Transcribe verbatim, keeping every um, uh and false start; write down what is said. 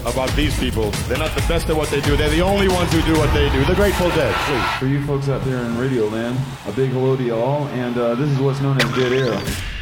about these people. They're not the best at what they do. They're the only ones who do what they do. The Grateful Dead, please. For you folks out there in Radio Land, a big hello to you all, and uh, this is what's known as Dead Air.